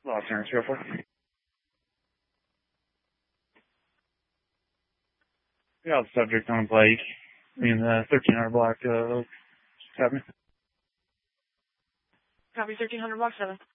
Los Angeles, 304. We got the subject on Blake in the 1300 block, 7. Copy 1300 block 7.